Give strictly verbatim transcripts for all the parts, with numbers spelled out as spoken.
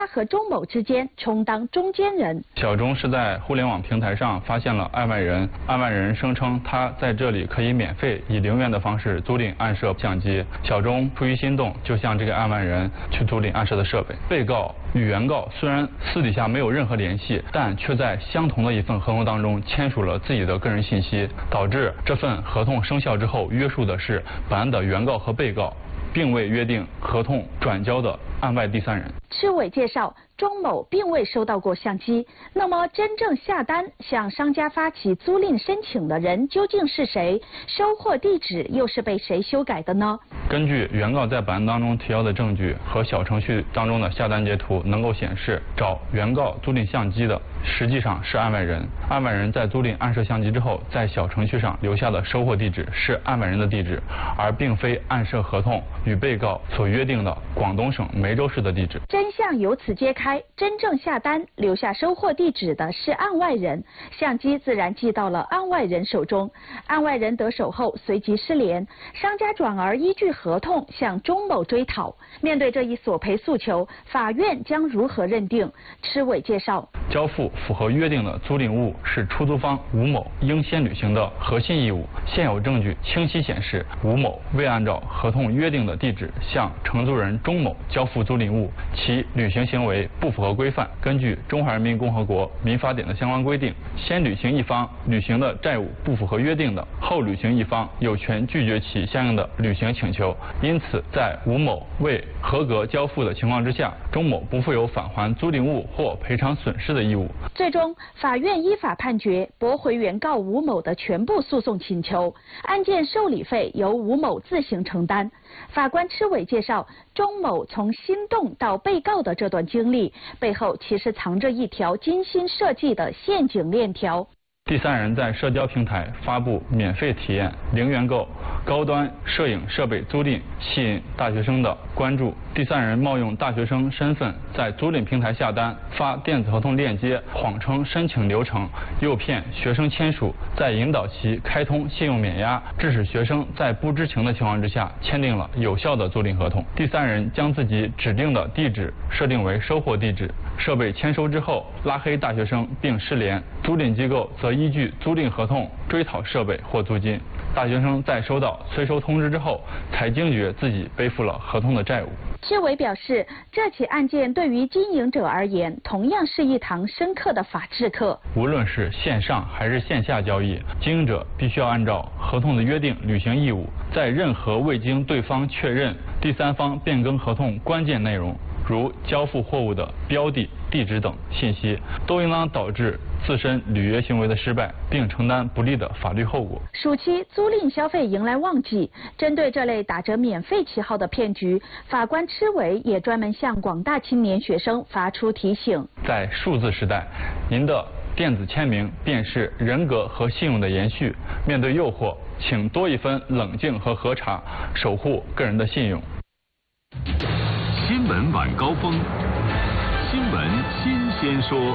他和钟某之间充当中间人。 小钟是在互联网平台上发现了案外人，案外人声称他在这里可以免费以零元的方式租赁暗摄相机。小钟出于心动，就向这个案外人去租赁暗摄的设备。被告与原告虽然私底下没有任何联系，但却在相同的一份合同当中签署了自己的个人信息，导致这份合同生效之后约束的是本案的原告和被告，并未约定合同转交的案外第三人。 赤伟介绍，钟某并未收到过相机，那么真正下单向商家发起租赁申请的人究竟是谁？收货地址又是被谁修改的呢？ 根据原告在本案当中提交的证据和小程序当中的下单截图，能够显示找原告租赁相机的实际上是案外人。案外人在租赁暗摄相机之后，在小程序上留下的收货地址是案外人的地址，而并非暗摄合同与被告所约定的广东省梅州市的地址。 真相由此揭开，真正下单留下收货地址的是案外人，相机自然寄到了案外人手中。案外人得手后随即失联，商家转而依据合同向钟某追讨。面对这一索赔诉求，法院将如何认定？赤伟介绍， 交付符合约定的租赁物是出租方吴某应先履行的核心义务。现有证据清晰显示，吴某未按照合同约定的地址向承租人钟某交付租赁物，其履行行为不符合规范。根据《中华人民共和国民法典》的相关规定，先履行一方履行的债务不符合约定的，后履行一方有权拒绝其相应的履行请求。因此，在吴某未合格交付的情况之下，钟某不负有返还租赁物或赔偿损失的义务。 最终，法院依法判决驳回原告吴某的全部诉讼请求，案件受理费由吴某自行承担。法官赤伟介绍，钟某从心动到被告的这段经历背后，其实藏着一条精心设计的陷阱链条。 第三人在社交平台发布免费体验零元购高端摄影设备租赁，吸引大学生的关注。第三人冒用大学生身份在租赁平台下单，发电子合同链接，谎称申请流程，诱骗学生签署，再引导其开通信用免押，致使学生在不知情的情况之下签订了有效的租赁合同。第三人将自己指定的地址设定为收货地址，设备签收之后拉黑大学生并失联，租赁机构则依据租赁合同追讨设备或租金。大学生在收到催收通知之后，才惊觉自己背负了合同的债务。 赤伟表示，这起案件对于经营者而言，同样是一堂深刻的法治课。 无论是线上还是线下交易，经营者必须要按照合同的约定履行义务，在任何未经对方确认、第三方变更合同关键内容，如交付货物的标的、地址等信息，都应当导致自身履约行为的失败，并承担不利的法律后果。 暑期租赁消费迎来旺季，针对这类打着免费旗号的骗局，法官赤伟也专门向广大青年学生发出提醒： 在数字时代，您的电子签名便是人格和信用的延续。面对诱惑，请多一分冷静和核查，守护个人的信用。 新闻晚高峰，新闻新鲜说。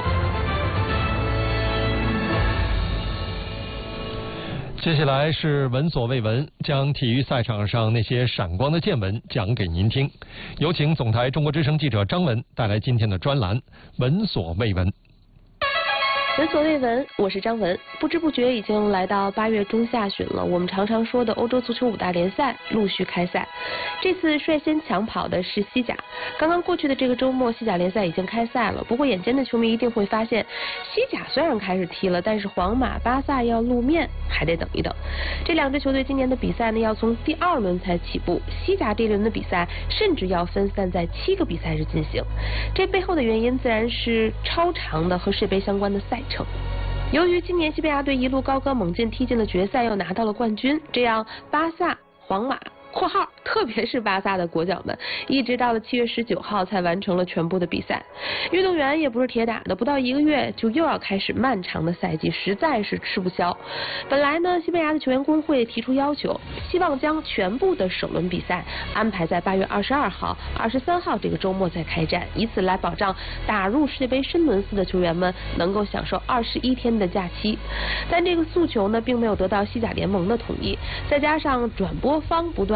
接下来是闻所未闻，将体育赛场上那些闪光的见闻讲给您听。有请总台中国之声记者张文带来今天的专栏《闻所未闻》。 闻所未闻，我是张文。不知不觉已经来到八月中下旬了，我们常常说的欧洲足球五大联赛陆续开赛。这次率先抢跑的是西甲。刚刚过去的这个周末，西甲联赛已经开赛了。不过眼尖的球迷一定会发现，西甲虽然开始踢了，但是皇马、巴萨要露面还得等一等。这两支球队今年的比赛呢，要从第二轮才起步。西甲这一轮的比赛甚至要分散在七个比赛日进行。这背后的原因自然是超长的和世杯相关的赛程。由于今年西班牙队一路高歌猛进，踢进了决赛，又拿到了冠军，这样巴萨、皇马（括号特别是巴萨的国脚们）一直到了七月十九号才完成了全部的比赛。运动员也不是铁打的，不到一个月就又要开始漫长的赛季，实在是吃不消。本来呢，西班牙的球员工会提出要求，希望将全部的首轮比赛安排在八月二十二号、二十三号这个周末再开战，以此来保障打入世界杯深轮次的球员们能够享受二十一天的假期。但这个诉求呢，并没有得到西甲联盟的同意，再加上转播方不断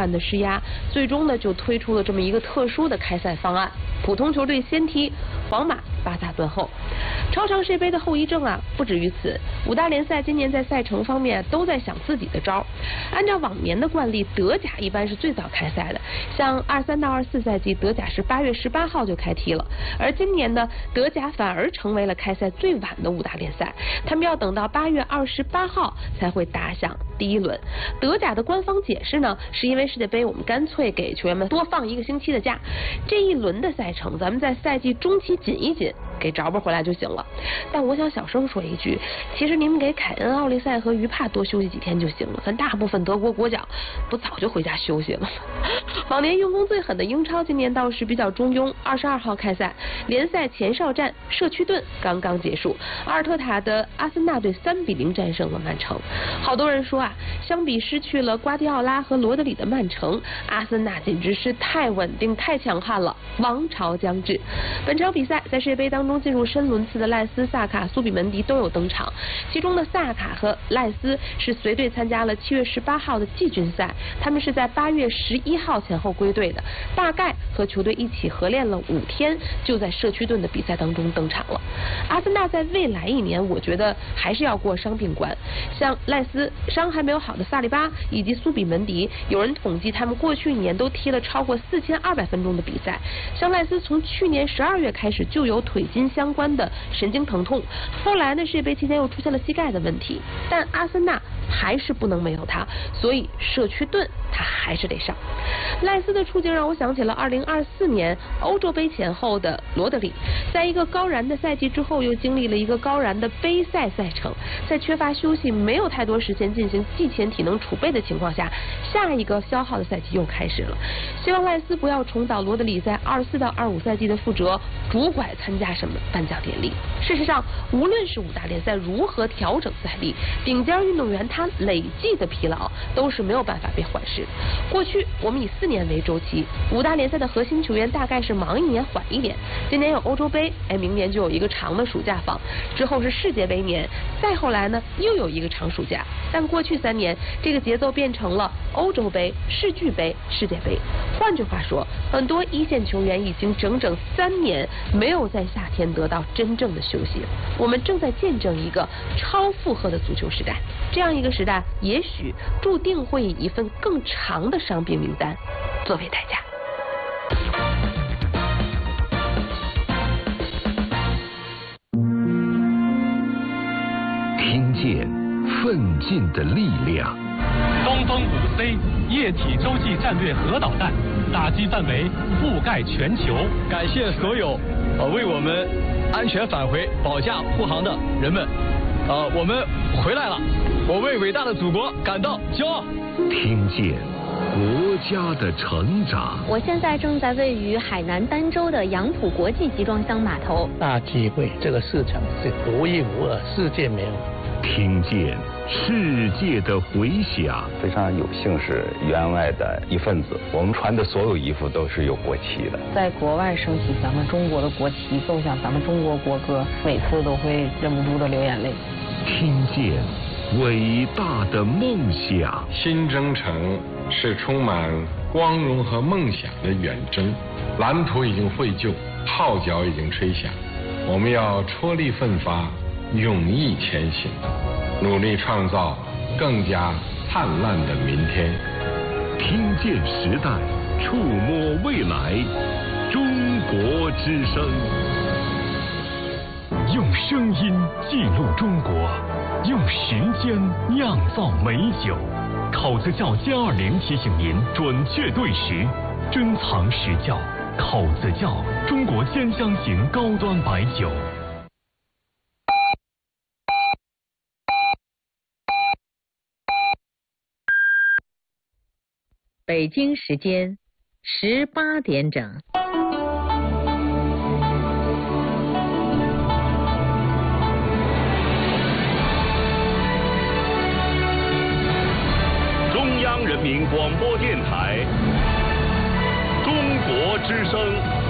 乱的施压，最终呢就推出了这么一个特殊的开赛方案。普通球队先踢，皇马、巴萨断后。超长世界杯的后遗症啊，不止于此。五大联赛今年在赛程方面都在想自己的招。按照往年的惯例，德甲一般是最早开赛的，像二三到二四赛季，德甲是八月十八号就开踢了。而今年呢，德甲反而成为了开赛最晚的五大联赛，他们要等到八月二十八号才会打响第一轮。德甲的官方解释呢，是因为世界杯我们干脆给球员们多放一个星期的假，这一轮的赛程咱们在赛季中期紧一紧，给着吧回来就行了。但我想小声说一句，其实你们给凯恩、奥利塞和于帕多休息几天就行了，咱大部分德国国脚不早就回家休息了吗？往年用功最狠的英超今年倒是比较中庸，二十二号开赛，联赛前哨战社区盾刚刚结束，阿尔特塔的阿森纳队三比零战胜了曼城。好多人说啊，相比失去了瓜迪奥拉和罗德里的曼城，阿森纳简直是太稳定、太强悍了，王朝将至。本场比赛在世界杯当中进入深轮次的赖斯、萨卡、苏比门迪都有登场，其中的萨卡和赖斯是随队参加了七月十八号的季军赛，他们是在八月十一号前后归队的，大概和球队一起合练了五天，就在社区盾的比赛当中登场了。阿森纳在未来一年，我觉得还是要过伤病关，像赖斯伤还没有好的萨利巴以及苏比门迪，有人统计他们过去一年都踢了超过四千二百分钟的比赛。像赖斯从去年十二月开始就有腿筋相关的神经疼痛，后来呢世界杯期间又出现了膝盖的问题，但阿森纳还是不能没有他，所以社区盾他还是得上。赖斯的处境让我想起了二零二四年欧洲杯前后的罗德里，在一个高燃的赛季之后，又经历了一个高燃的杯赛赛程，在缺乏休息、没有太多时间进行季前体能储备的情况下，下一个消耗的赛季又开始了。希望赖斯不要重蹈罗德里在二四到二五赛季的覆辙，拄拐参加什么颁奖典礼。事实上，无论是五大联赛如何调整赛例，顶尖运动员他累计的疲劳都是没有办法被缓释。过去我们以四年为周期，五大联赛的核心球员大概是忙一年缓一年。今年有欧洲杯，哎，明年就有一个长的暑假放，之后是世界杯年，再后来呢又有一个长暑假。但过去三年，这个节奏变成了欧洲杯、世俱杯、世界杯。换句话说，很多一线球员已经整整三年没有在夏天得到真正的休息了。我们正在见证一个超负荷的足球时代，这样一个时代，也许注定会以一份更长的伤病名单作为代价。 听见奋进的力量。 东风五 C 液体洲际战略核导弹，打击范围覆盖全球。 感谢所有呃为我们安全返回保驾护航的人们，呃，我们回来了，我为伟大的祖国感到骄傲。 听见国家的成长。 我现在正在位于海南儋州的杨浦国际集装箱码头。 大机会，这个市场是独一无二，世界没有。 听见世界的回响。 非常有幸是员外的一份子，我们穿的所有衣服都是有国旗的。 在国外升起咱们中国的国旗，奏响咱们中国国歌，每次都会忍不住的流眼泪。 听见伟大的梦想。 新征程是充满光荣和梦想的远征，蓝图已经绘就，号角已经吹响，我们要踔厉奋发，勇毅前行，努力创造更加灿烂的明天。 听见时代，触摸未来，中国之声。用声音记录中国，用时间酿造美酒。考子窖歼二零提醒您准确对时，珍藏实窖。考子窖，中国鲜香型高端白酒。 北京时间十八点整。 中央人民广播电台，中国之声。